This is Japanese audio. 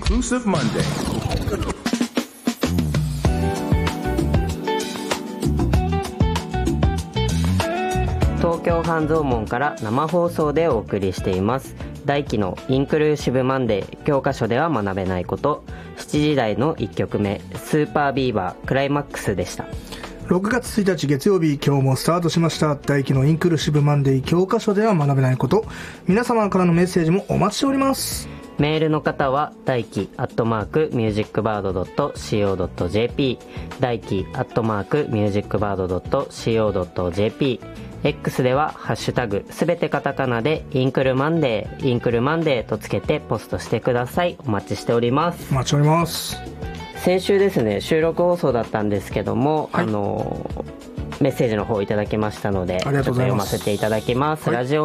Inclusive Monday. 東京半蔵門から生放送でお送りしています大輝のインクルーシブマンデー。教科書では学べないこと。7時台の1曲目、スーパービーバークライマックスでした。 6月1日月曜日、今日もスタートしました大輝のインクルーシブマンデー。教科書では学べないこと。皆様からのメッセージもお待ちしております。 メールの方は大輝@musicbird.co.jp、 大輝@musicbird.co.jp、 X ではハッシュタグすべてカタカナでインクルマンデー、インクルマンデーとつけてポストしてください。お待ちしております。 お待ちしております。 先週ですね、収録放送だったんですけども、はい、メッセージの方いただきましたので、ちょっと読ませていただきます。ラジオ